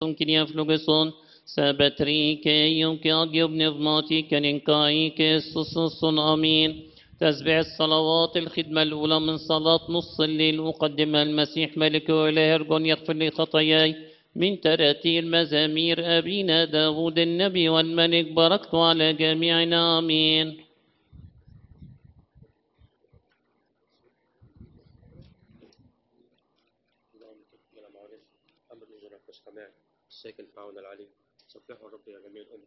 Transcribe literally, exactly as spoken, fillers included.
كنيا فلوغسون سابتريكي يومك أجيب نظماتي كننكاي كيسوسون آمين. تسبع الصلوات الخدمة الأولى من صلاة نص الليل أقدمها المسيح ملك وإله أرجون يغفر لي خطاياي من تراتيل مزامير أبينا داود النبي والملك. باركت على جميعنا آمين. الساكن فعون العلي سبحوا الرب يا جميع الأمم.